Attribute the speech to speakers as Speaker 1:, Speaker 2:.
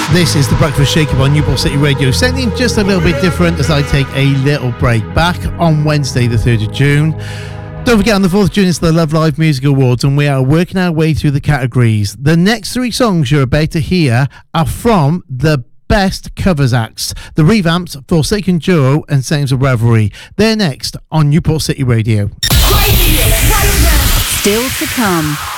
Speaker 1: This is the Breakfast Shake-Up on Newport City Radio. Something just a little bit different as I take a little break. Back on Wednesday, the 3rd of June. Don't forget, on the 4th of June, it's the Love Live Music Awards, and we are working our way through the categories. The next three songs you're about to hear are from the Best Covers Acts, the Revamps, Forsaken Duo, and Sounds of Revelry. They're next on Newport City Radio.
Speaker 2: Still to come.